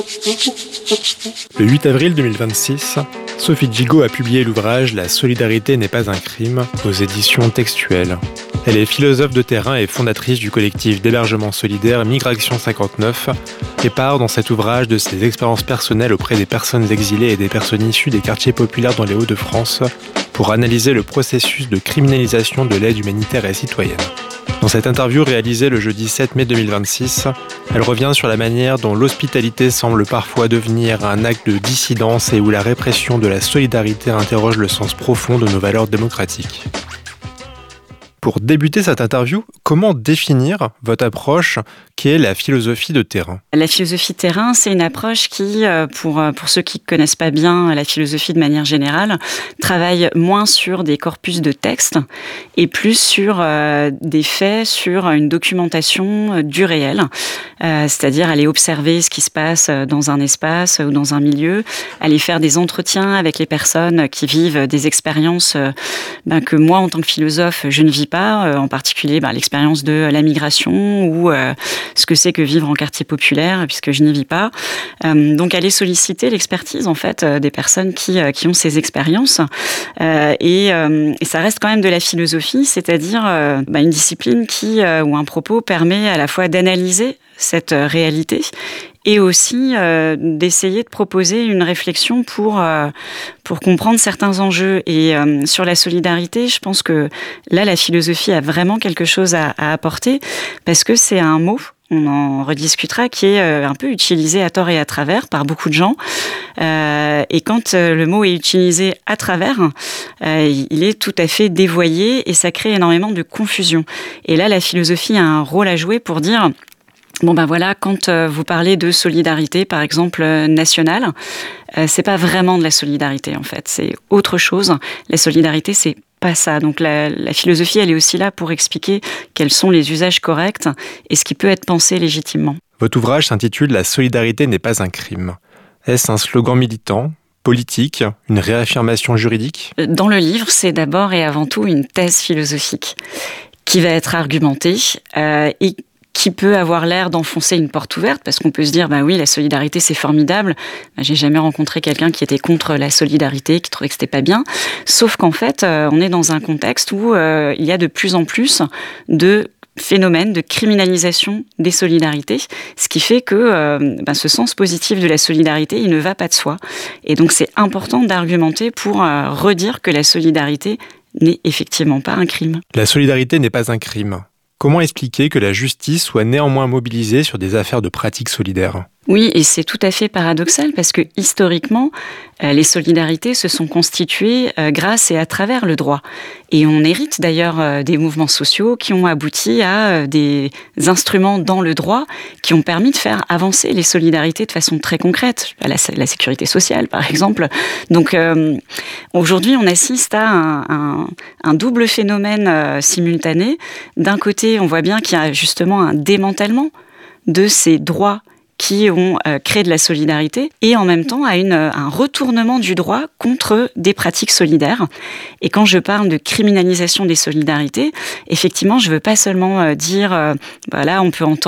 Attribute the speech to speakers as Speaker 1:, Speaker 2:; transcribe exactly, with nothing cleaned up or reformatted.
Speaker 1: Le huit avril deux mille vingt-six, Sophie Gigot a publié l'ouvrage « La solidarité n'est pas un crime » aux éditions Textuelles. Elle est philosophe de terrain et fondatrice du collectif d'hébergement solidaire Migration cinquante-neuf et part dans cet ouvrage de ses expériences personnelles auprès des personnes exilées et des personnes issues des quartiers populaires dans les Hauts-de-France pour analyser le processus de criminalisation de l'aide humanitaire et citoyenne. Dans cette interview réalisée le jeudi sept mai deux mille vingt-six, elle revient sur la manière dont l'hospitalité semble parfois devenir un acte de dissidence et où la répression de la solidarité interroge le sens profond de nos valeurs démocratiques. Pour débuter cette interview, comment définir votre approche qui est la philosophie de terrain ?
Speaker 2: La philosophie de terrain, c'est une approche qui, pour, pour ceux qui ne connaissent pas bien la philosophie de manière générale, travaille moins sur des corpus de textes et plus sur euh, des faits, sur une documentation du réel. Euh, c'est-à-dire aller observer ce qui se passe dans un espace ou dans un milieu, aller faire des entretiens avec les personnes qui vivent des expériences euh, ben, que moi, en tant que philosophe, je ne vis pas, euh, en particulier ben, l'expérience de la migration ou euh, ce que c'est que vivre en quartier populaire, puisque je n'y vis pas. Euh, donc, aller solliciter l'expertise, en fait, euh, des personnes qui, euh, qui ont ces expériences. Euh, et, euh, et ça reste quand même de la philosophie, c'est-à-dire euh, ben, une discipline qui, euh, ou un propos permet à la fois d'analyser cette euh, réalité et aussi euh, d'essayer de proposer une réflexion pour, euh, pour comprendre certains enjeux. Et euh, sur la solidarité, je pense que là, la philosophie a vraiment quelque chose à, à apporter, parce que c'est un mot, on en rediscutera, qui est euh, un peu utilisé à tort et à travers par beaucoup de gens. Euh, et quand euh, le mot est utilisé à travers, euh, il est tout à fait dévoyé et ça crée énormément de confusion. Et là, la philosophie a un rôle à jouer pour dire... Bon ben voilà, quand euh, vous parlez de solidarité, par exemple euh, nationale, euh, c'est pas vraiment de la solidarité en fait, c'est autre chose. La solidarité, c'est pas ça. Donc la, la philosophie, elle est aussi là pour expliquer quels sont les usages corrects et ce qui peut être pensé légitimement.
Speaker 1: Votre ouvrage s'intitule « La solidarité n'est pas un crime ». Est-ce un slogan militant ? Politique, une réaffirmation juridique ?
Speaker 2: Dans le livre, c'est d'abord et avant tout une thèse philosophique qui va être argumentée euh, et qui peut avoir l'air d'enfoncer une porte ouverte, parce qu'on peut se dire, bah oui, la solidarité, c'est formidable. Bah, j'ai jamais rencontré quelqu'un qui était contre la solidarité, qui trouvait que c'était pas bien. Sauf qu'en fait, euh, on est dans un contexte où euh, il y a de plus en plus de phénomène de criminalisation des solidarités, ce qui fait que euh, ben, ce sens positif de la solidarité, il ne va pas de soi. Et donc, c'est important d'argumenter pour euh, redire que la solidarité n'est effectivement pas un crime.
Speaker 1: La solidarité n'est pas un crime. Comment expliquer que la justice soit néanmoins mobilisée sur des affaires de pratiques solidaires ?
Speaker 2: Oui, et c'est tout à fait paradoxal parce que historiquement, euh, les solidarités se sont constituées euh, grâce et à travers le droit. Et on hérite d'ailleurs euh, des mouvements sociaux qui ont abouti à euh, des instruments dans le droit qui ont permis de faire avancer les solidarités de façon très concrète. La, la sécurité sociale, par exemple. Donc euh, aujourd'hui, on assiste à un, un, un double phénomène euh, simultané. D'un côté, on voit bien qu'il y a justement un démantèlement de ces droits qui ont euh, créé de la solidarité, et en même temps à une, un retournement du droit contre des pratiques solidaires. Et quand je parle de criminalisation des solidarités, effectivement, je ne veux pas seulement euh, dire, euh, voilà, on peut entendre